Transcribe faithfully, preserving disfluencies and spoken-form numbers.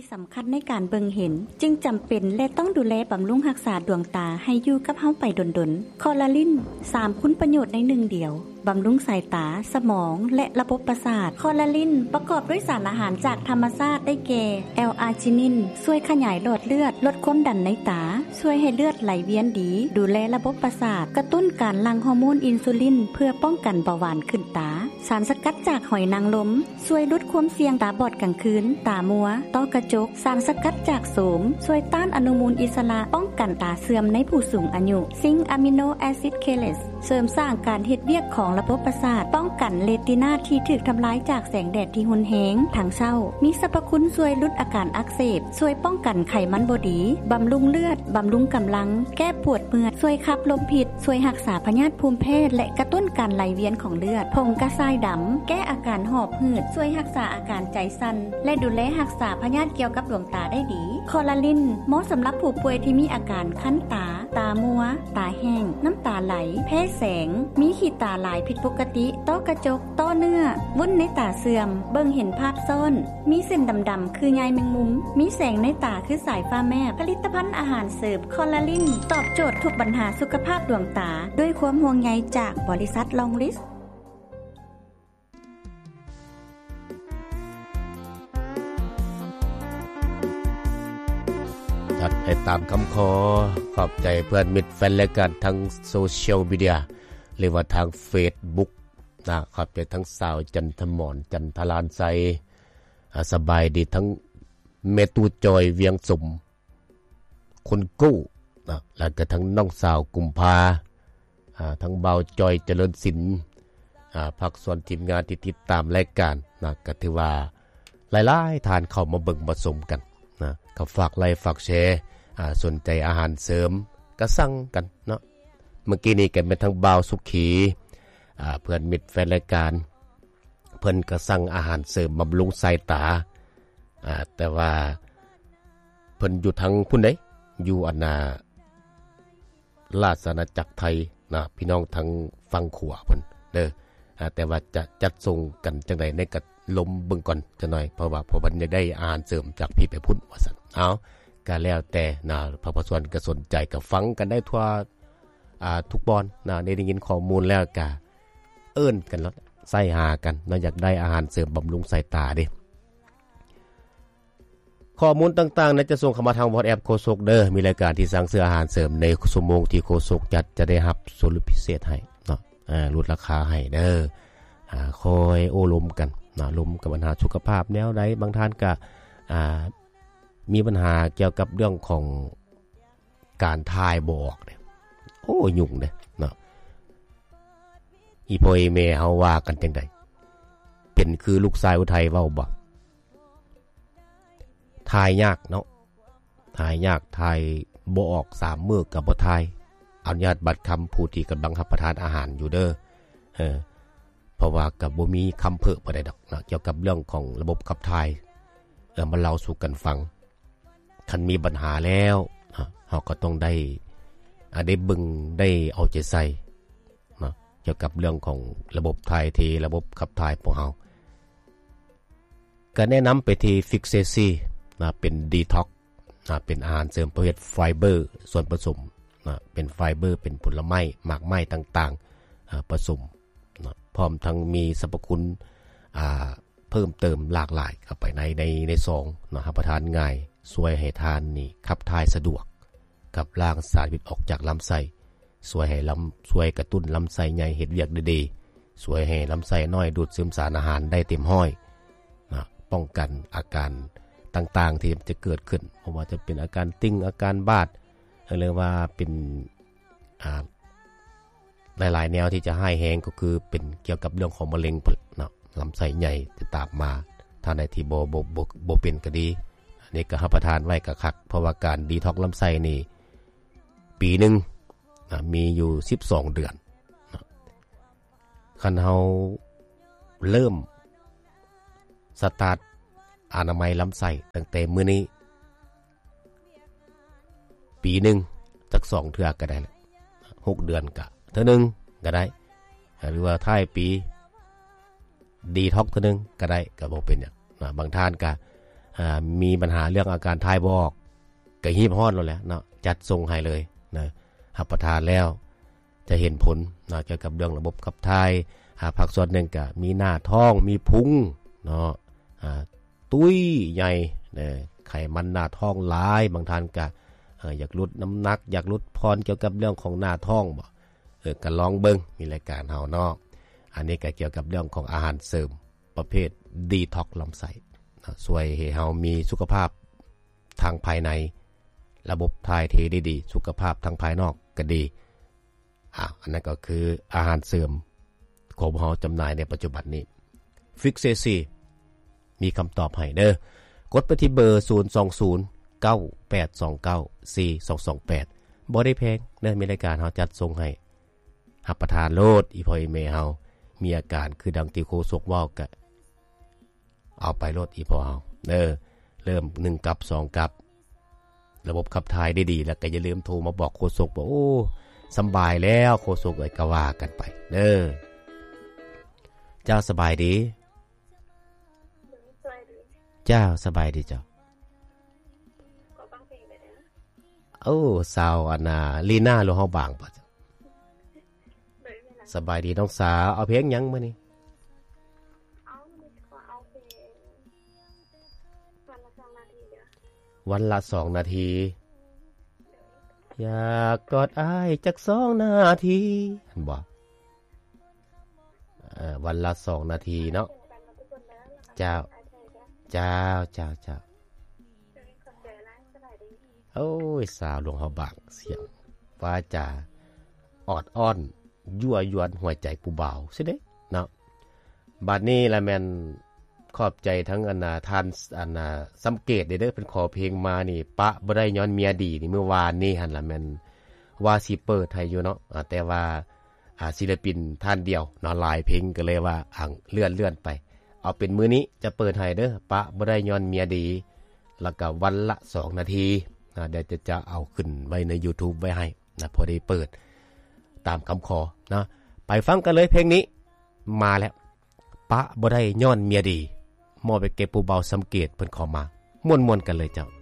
สำคัญในการเบิ่งเห็นจึงจำเป็นและต้องดูแลบำรุงรักษาดวงตาให้อยู่กับเฮาไปดนๆคอลลาลินสามคุณประโยชน์ในหนึ่งเดียวบำรุงสายตาสมองและระบบประสาทคอลลาลินประกอบด้วยสารอาหารจากธรรมชาติได้แก่แอลอาร์จินินช่วยขยายหลอดเลือดลดความดันในตาช่วยให้เลือดไหลเวียนดีดูแลระบบประสาทกระตุ้นการหลั่งฮอร์โมนอินซูลินเพื่อป้องกันเบาหวานขึ้นตาสารสกัดจากหอยนางรมช่วยลดความเสี่ยงตาบอดกลางคืนตามัวต้อกระจกสารสกัดจากโสมช่วยต้านอนุมูลอิสระป้องกันตาเสื่อมในผู้สูงอายุซิงค์อะมิโนแอซิดเคเลสเสริมสร้างการเฮ็ดเวียกของระบบประสาทป้องกันเรตินาที่ถูกทำลายจากแสงแดดที่รุนแรงทางเช้ามีสรรพคุณช่วยลดอาการอักเสบช่วยป้องกันไขมันบ่ดีบำรุงเลือดบำรุงกำลังแก้ปวดเมื่อยช่วยขับลมพิษช่วยรักษาพยาธิภูมิแพ้และกระตุ้นการไหลเวียนของเลือดผงกระชายดำแก้อาการหอบหืดช่วยรักษาอาการใจสั่นและดูแลรักษาพยาธิเกี่ยวกับดวงตาได้ดีคอลลาลินเหมาะสำหรับผู้ป่วยที่มีอาการคั้นตาตามัวตาแห้งน้ำตาไหลแพ้แสงมีขีดตาหลายผิดปกติต้อกระจกต้อเนื้อวุ้นในตาเสื่อมเบิ่งเห็นภาพซ้อนมีเส้นดำๆคือใยแมงมุมมีแสงในตาคือสายฟ้าแมบผลิตภัณฑ์อาหารเสริมคอลลาลินตอบโจทย์ทุกปัญหาสุขภาพดวงตาด้วยความห่วงใยจากบริษัทลองลิสจัดให้ตามคำขอขอบใจเพื่อนมิตรแฟนรายการทางโซเชียลมีเดียหรือว่าทาง Facebook นะขอบใจทั้งสาวจันทมรจันทลานไซสบายดีทั้งเมตูจอยเวียงสมคนกู้นะแล้วก็ทั้งน้องสาวกุมภาทั้งเบาจอยเจริญศิลป์พักส่วนทีมงานที่ติดตามรายการนะก็ถือว่าหลายๆทานเข้ามาเบิ่งมาชมกันนะก็ฝากไลค์ฝากแชร์สนใจอาหารเสริมก็สั่งกันเนาะเมื่อกี้นี้กันเป็นทั้งเบาสุขีเพื่อนมิตรแฟนรายการเพิ่นก็สั่งอาหารเสริมบำรุงสายตาแต่ว่าเพิ่นอยู่ทางพุ่นใดอยู่อันนาราชอาณาจักรไทยนะพี่น้องทางฝั่งขวาเพิ่นเด้อแต่ว่าจะจัดส่งกันจังได๋ในก็ลมเบิ่งก่อนจักหน่อยเพราะว่าพอเพิ่นได้อาหารเสริมจากพี่ไปพุ่นว่าซั่นเอาก็แล้วแต่นะพระประสวนก็สนใจก็ฟังกันได้ทั่วอ่าทุกบอนนะได้ยินข้อมูลแล้วก็เอิ้นกันแล้วใส่หากันเนาะอยากได้อาหารเสริมบำรุงสายตาเด้ข้อมูลต่างๆนั้นจะส่งเข้ามาทาง WhatsApp โคศกเด้อมีรายการที่สั่งซื้ออาหารเสริมในชั่วโมงที่โคศกจัดจะได้รับส่วนลดพิเศษให้เนาะอ่าลดราคาให้เด้ออ่าคอยโอ้ลมกันนะลมกับปัญหาสุขภาพแนวใดบางท่านก็อ่ามีปัญหาเกี่ยวกับเรื่องของการทายบ่ออกเนี่ยโอ้ยุ่งเด้เนาะอีพ่ออีแม่เฮาว่ากันจังได๋เป็นคือลูกชายอุทัยเว้าบ่ทายยากเนาะทายยากทายบ่ออกสามมื้อก็บ่ทายอนุญาตบัตรคำผู้ที่กำลังรับประทานอาหารอยู่เด้อเออเพราะว่าก็บ่มีคำเพิ่มบ่ได้ดอกเนาะเกี่ยวกับเรื่องของระบบขับถ่ายเออมาเล่าสู่กันฟังคันมีปัญหาแล้วเฮาก็ต้องได้อ่าได้บึงได้เอาใจใส่เนาะเกี่ยวกับเรื่องของระบบถ่ายเทระบบขับถ่ายของเฮาก็แนะนำไปที่ฟิกเซซีนะเป็นดีท็อกนะเป็นอาหารเสริมประเภทไฟเบอร์ส่วนผสมนะเป็นไฟเบอร์เป็นผลไม้หมากไม้ต่างๆผสมนะพร้อมทั้งมีสรรพคุณเพิ่มเติมหลากหลายเข้าไปในในในซองนะรับประทานง่ายช่วยให้ทานนี่ขับถ่ายสะดวกกับล้างสารพิษออกจากลำไส้ช่วยให้ลำช่วยกระตุ้นลำไส้ใหญ่เฮ็ดเวียกได้ดีช่วยให้ลำไส้น้อยดูดซึมสารอาหารได้เต็มห้อยนะป้องกันอาการต่างๆที่จะเกิดขึ้นเพราะว่าจะเป็นอาการติ้งอาการบาดหรือว่าเป็นอ่าหลายๆแนวที่จะให้แห้งก็คือเป็นเกี่ยวกับเรื่องของมะเร็งเนาะลำไส้ใหญ่จะตามมาถ้าในที่บ่บ่บ่บ่เป็นก็ดีอันนี้ก็รับประทานไว้ก็คักเพราะว่าการดีท็อกซ์ลำไส้นี่ปีนึงนะมีอยู่สิบสองเดือนนะคันเฮาเริ่มสตาร์ทอนามัยลำไส้ตั้งแต่มื้อนี้ปีนึงสักสองเทื่อก็ได้แล้วหกเดือนก็เทื่อนึงก็ได้หรือว่าท้ายปีดีท็อกซ์เทื่อนึงก็ได้ก็บ่เป็นหยังนะบางท่านก็อ่ามีปัญหาเรื่องอาการทายบ่ออกก็หีบฮ้อนแล้วแหละเนาะจัดส่งให้เลยนะรับประทานแล้วจะเห็นผลเนาะเกี่ยวกับเรื่องระบบขับถ่ายหาผักส่วนหนึ่งก็มีหน้าท้องมีพุงเนาะอ่าตุ้ยใหญ่นะไขมันหน้าท้องหลายบางท่านก็เอ่ออยากลดน้ำหนักอยากลดพรเกี่ยวกับเรื่องของหน้าท้องบ่เออก็ลองเบิ่งมีรายการเฮาเนาะอันนี้ก็เกี่ยวกับเรื่องของอาหารเสริมประเภทดีท็อกซ์ลำไส้นะช่วยให้เฮามีสุขภาพทางภายในระบบถ่ายเทได้ดีสุขภาพทางภายนอกก็ดีอ่ะอันนั้นก็คืออาหารเสริมของเฮาจำหน่ายในปัจจุบันนี้ฟิกเซซีมีคำตอบให้เด้อกดไปที่เบอร์ศูนย์ สอง ศูนย์ เก้า แปด สอง เก้า สี่ สอง สอง แปดบ่ได้แพงเด้อมีรายการเฮาจัดส่งให้รับประทานโลดอีพ่ออีแม่เฮามีอาการคือดังที่โคศกเว้าก็เอาไปโลดอีพ่อเฮาเด้อเริ่มหนึ่งกับสองกับระบบขับถ่ายได้ดีแล้วก็อย่าลืมโทรมาบอกโคศกว่าโอ้สบายแล้วโคศกเอ้ยก็ว่ากันไปเด้อเจ้าสบายดีเจ้าสบายดีเจ้าโอ้สาวอันน่ะลีน่าโลเฮาบางป่ะจ้ะสบายดีน้องสาวเอาเพลงหยังมื้อนี้เอาเอาเพลงวันละสองนาทีเด้อวันละสองนาทีอยากกอดอ้ายจักสองนาทีหั่นบ่เอ่อวันละสองนาทีเนาะเจ้าเจ้าเจ้าเจ้าโอ้ยสาวหลวงเฮาบางเสียงว่าจะออดอ้อนยั่วยวนหัวใจผู้บ่าวซิเด้เนาะบัดนี้ละแม่นขอบใจทั้งอันน่ะท่านอันน่ะสังเกตได้เด้อเป็นขอเพลงมานี่ปะบ่ได้ย้อนเมียดีนี่เมื่อวานนี้หั่นล่ะแม่นว่าสิเปิดให้อยู่เนาะแต่ว่าอ่าศิลปินท่านเดียวเนาะหลายเพลงก็เลยว่าอ่างเลื่อนๆไปเอาเป็นมื้อนี้จะเปิดให้เด้อปะบ่ได้ย้อนเมียดีแล้วก็วันละสองนาทีนะเดี๋ยวจะจะเอาขึ้นไว้ใน YouTube ไว้ให้นะพอได้เปิดตามคำขอนะไปฟังกันเลยเพลงนี้มาแล้วปะบ่ได้ย้อนเมียดีมอบไปเก็บผู้เบาสังเกตเพิ่นขอมาม่วนๆกันเลยเจ้า